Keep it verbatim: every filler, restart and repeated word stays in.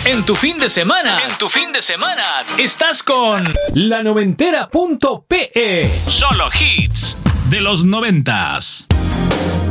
En tu fin de semana, en tu fin de semana, estás con la noventera punto pe. Solo hits de los noventas.